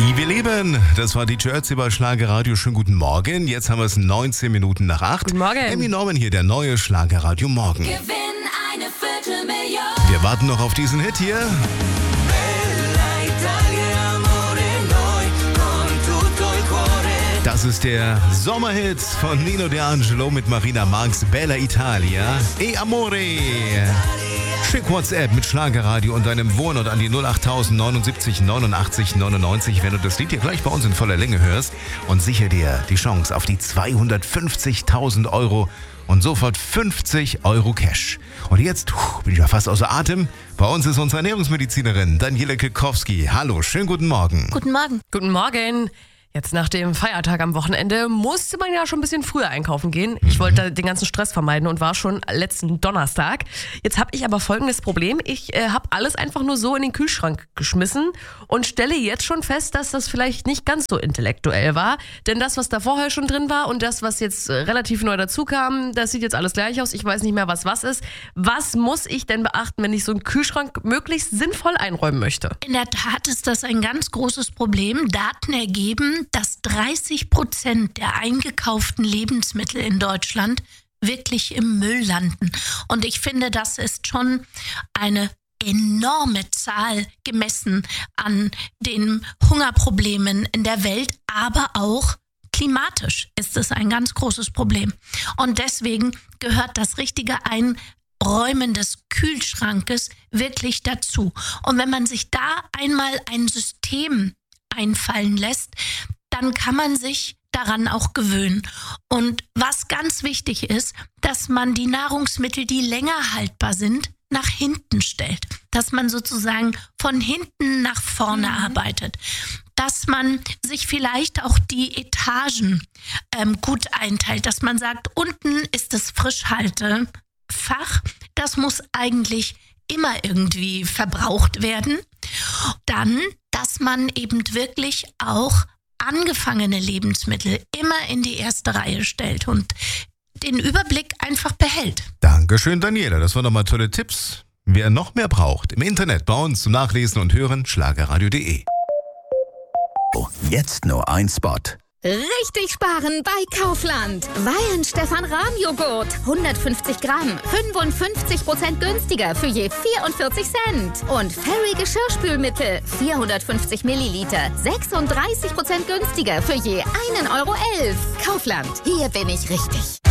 Wir leben, das war die Jersey bei Schlagerradio. Schönen guten Morgen. Jetzt haben wir es 19 Minuten nach 8. Guten Morgen. Emmy Norman hier, der neue Schlagerradio Morgen. Gewinn eine Viertelmillion. Wir warten noch auf diesen Hit hier. Das ist der Sommerhit von Nino D'Angelo mit Marina Marx, Bella Italia. E Amore. Schick WhatsApp mit Schlagerradio und deinem Wohnort an die 08000 79 89 99, wenn du das Lied hier gleich bei uns in voller Länge hörst, und sicher dir die Chance auf die 250.000 Euro und sofort 50 Euro Cash. Und jetzt bin ich ja fast außer Atem. Bei uns ist unsere Ernährungsmedizinerin Daniela Kilkowski. Hallo, schönen guten Morgen. Guten Morgen. Guten Morgen. Jetzt nach dem Feiertag am Wochenende musste man ja schon ein bisschen früher einkaufen gehen. Ich wollte den ganzen Stress vermeiden und war schon letzten Donnerstag. Jetzt habe ich aber folgendes Problem. Ich habe alles einfach nur so in den Kühlschrank geschmissen und stelle jetzt schon fest, dass das vielleicht nicht ganz so intellektuell war. Denn das, was da vorher schon drin war und das, was jetzt relativ neu dazu kam, das sieht jetzt alles gleich aus. Ich weiß nicht mehr, was ist. Was muss ich denn beachten, wenn ich so einen Kühlschrank möglichst sinnvoll einräumen möchte? In der Tat ist das ein ganz großes Problem. Daten ergeben, dass 30% der eingekauften Lebensmittel in Deutschland wirklich im Müll landen. Und ich finde, das ist schon eine enorme Zahl gemessen an den Hungerproblemen in der Welt, aber auch klimatisch ist es ein ganz großes Problem. Und deswegen gehört das richtige Einräumen des Kühlschrankes wirklich dazu. Und wenn man sich da einmal ein System einfallen lässt, dann kann man sich daran auch gewöhnen. Und was ganz wichtig ist, dass man die Nahrungsmittel, die länger haltbar sind, nach hinten stellt. Dass man sozusagen von hinten nach vorne arbeitet. Dass man sich vielleicht auch die Etagen gut einteilt. Dass man sagt, unten ist das Frischhaltefach. Das muss eigentlich immer irgendwie verbraucht werden. Dann, dass man eben wirklich auch angefangene Lebensmittel immer in die erste Reihe stellt und den Überblick einfach behält. Dankeschön, Daniela. Das waren nochmal tolle Tipps. Wer noch mehr braucht, im Internet bei uns zum Nachlesen und Hören, schlagerradio.de. Jetzt nur ein Spot. Richtig sparen bei Kaufland. Wein Stefan Rahm Joghurt. 150 Gramm. 55% günstiger für je 44 Cent. Und Fairy Geschirrspülmittel. 450 Milliliter. 36% günstiger für je 1,11 Euro. Kaufland. Hier bin ich richtig.